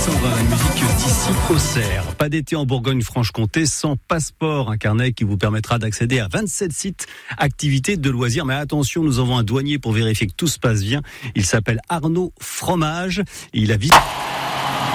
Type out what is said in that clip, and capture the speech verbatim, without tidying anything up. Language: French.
Alexandra, la musique d'ici Auxerre. Pas d'été en Bourgogne-Franche-Comté sans passeport, un carnet qui vous permettra d'accéder à vingt-sept sites, activités de loisirs. Mais attention, nous avons un douanier pour vérifier que tout se passe bien. Il s'appelle Arnaud Fromage et il habite...